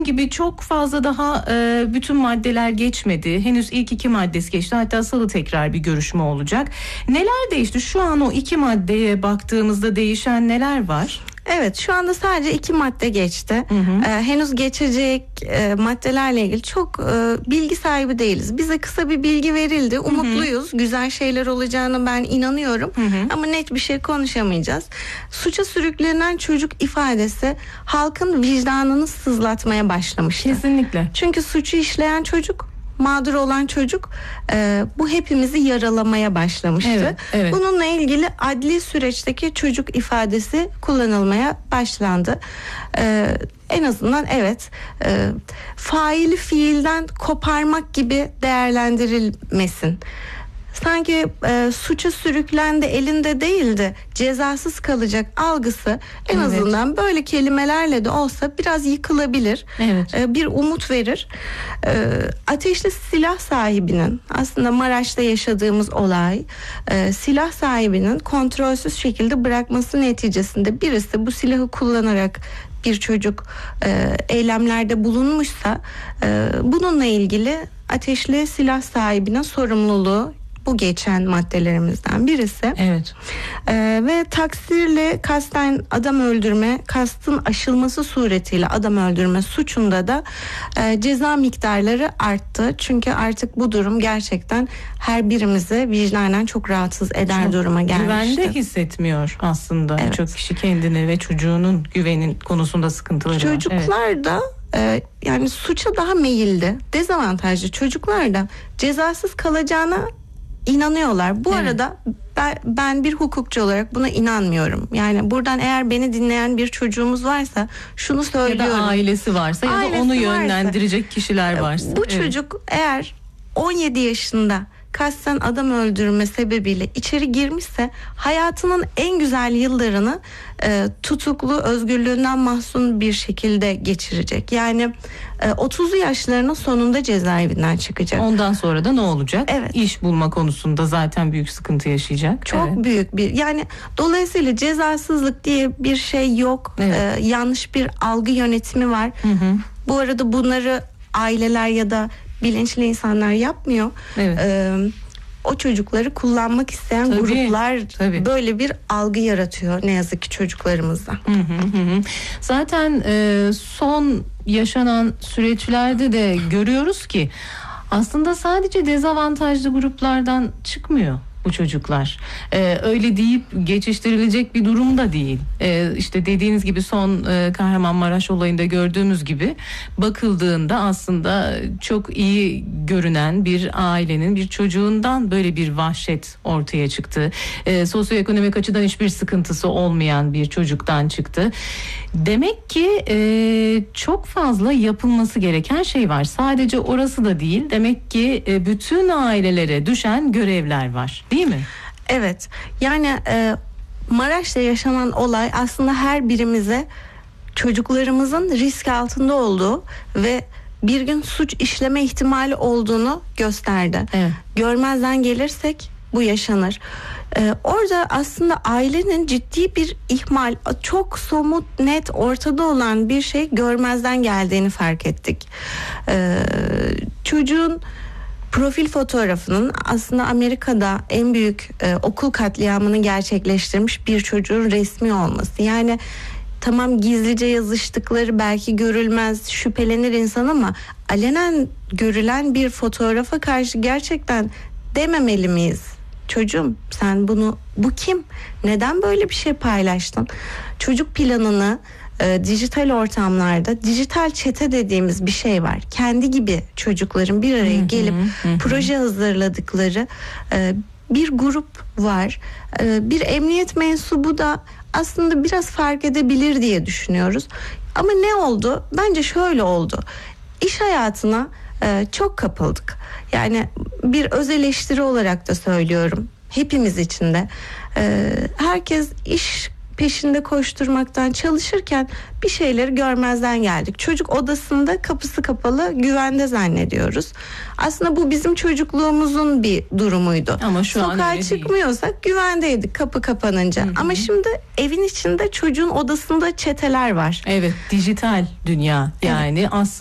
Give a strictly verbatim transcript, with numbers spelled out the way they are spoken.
gibi çok fazla daha e, bütün maddeler geçmedi. Henüz ilk iki maddesi geçti. Hatta salı tekrar bir görüşme olacak. Neler değişti? Şu an o iki maddeye baktığımızda değişen neler var? Evet, şu anda sadece iki madde geçti. Hı hı. Ee, henüz geçecek e, maddelerle ilgili çok e, bilgi sahibi değiliz. Bize kısa bir bilgi verildi. Umutluyuz. Hı hı. Güzel şeyler olacağını ben inanıyorum. Hı hı. Ama net bir şey konuşamayacağız. Suça sürüklenen çocuk ifadesi halkın vicdanını sızlatmaya başlamıştı. Kesinlikle. Çünkü suçu işleyen çocuk, mağdur olan çocuk e, bu hepimizi yaralamaya başlamıştı. Evet, evet. Bununla ilgili adli süreçteki çocuk ifadesi kullanılmaya başlandı. E, en azından evet e, faili fiilden koparmak gibi değerlendirilmesin. Sanki e, suça sürüklendi, elinde değildi, cezasız kalacak algısı en evet. azından böyle kelimelerle de olsa biraz yıkılabilir. Evet. E, bir umut verir. E, ateşli silah sahibinin, aslında Maraş'ta yaşadığımız olay, e, silah sahibinin kontrolsüz şekilde bırakması neticesinde birisi bu silahı kullanarak bir çocuk e, eylemlerde bulunmuşsa e, bununla ilgili ateşli silah sahibinin sorumluluğu bu geçen maddelerimizden birisi. Evet. Ee, ve taksirle kasten adam öldürme, kastın aşılması suretiyle adam öldürme suçunda da e, ceza miktarları arttı. Çünkü artık bu durum gerçekten her birimizi vicdanen çok rahatsız eder çok duruma gelmişti. Güvende hissetmiyor aslında. Evet. Çok kişi kendini ve çocuğunun güvenin konusunda sıkıntıları var. Çocuklar evet. da e, yani suça daha meyilli, dezavantajlı çocuklar da cezasız kalacağına İnanıyorlar. Bu evet. arada ben, ben bir hukukçu olarak buna inanmıyorum. Yani buradan eğer beni dinleyen bir çocuğumuz varsa şunu söylüyorum. Ya da ailesi varsa ailesi ya da onu yönlendirecek varsa, kişiler varsa. Bu evet. çocuk eğer on yedi yaşında kasten adam öldürme sebebiyle içeri girmişse hayatının en güzel yıllarını e, tutuklu, özgürlüğünden mahzun bir şekilde geçirecek. Yani e, otuzlu yaşlarının sonunda cezaevinden çıkacak. Ondan sonra da ne olacak? Evet. İş bulma konusunda zaten büyük sıkıntı yaşayacak. Çok evet. büyük bir, yani dolayısıyla cezasızlık diye bir şey yok. Evet. E, yanlış bir algı yönetimi var. Hı hı. Bu arada bunları aileler ya da bilinçli insanlar yapmıyor. Evet. Ee, o çocukları kullanmak isteyen tabii, gruplar tabii. böyle bir algı yaratıyor ne yazık ki çocuklarımızda. Hı hı hı. Zaten e, son yaşanan süreçlerde de görüyoruz ki aslında sadece dezavantajlı gruplardan çıkmıyor bu çocuklar. Ee, öyle deyip geçiştirilecek bir durum da değil. Ee, işte dediğiniz gibi son e, Kahramanmaraş olayında gördüğümüz gibi bakıldığında aslında çok iyi görünen bir ailenin bir çocuğundan böyle bir vahşet ortaya çıktı. Ee, sosyoekonomik açıdan hiçbir sıkıntısı olmayan bir çocuktan çıktı. Demek ki e, çok fazla yapılması gereken şey var. Sadece orası da değil. Demek ki e, bütün ailelere düşen görevler var. Değil mi? Evet. Yani e, Maraş'ta yaşanan olay aslında her birimize çocuklarımızın risk altında olduğu ve bir gün suç işleme ihtimali olduğunu gösterdi. Evet. Görmezden gelirsek bu yaşanır. Ee, orada aslında ailenin ciddi bir ihmal, çok somut, net, ortada olan bir şey görmezden geldiğini fark ettik. Ee, çocuğun profil fotoğrafının aslında Amerika'da en büyük e, okul katliamını gerçekleştirmiş bir çocuğun resmi olması. Yani tamam, gizlice yazıştıkları belki görülmez, şüphelenir insan ama alenen görülen bir fotoğrafa karşı gerçekten dememeli miyiz? Çocuğum, sen bunu, bu kim? Neden böyle bir şey paylaştın? Çocuk planını e, dijital ortamlarda, dijital çete dediğimiz bir şey var. Kendi gibi çocukların bir araya gelip hı hı, proje hazırladıkları e, bir grup var. E, bir emniyet mensubu da aslında biraz fark edebilir diye düşünüyoruz. Ama ne oldu? Bence şöyle oldu. İş hayatına e, çok kapıldık. Yani bir öz eleştiri olarak da söylüyorum. Hepimiz için de. E, herkes iş peşinde koşturmaktan çalışırken bir şeyleri görmezden geldik. Çocuk odasında kapısı kapalı, güvende zannediyoruz. Aslında bu bizim çocukluğumuzun bir durumuydu. Ama şu an Sokağa öyle çıkmıyorsak değil. Güvendeydik kapı kapanınca. Hı-hı. Ama şimdi evin içinde çocuğun odasında çeteler var. Evet, dijital dünya yani evet. Aslında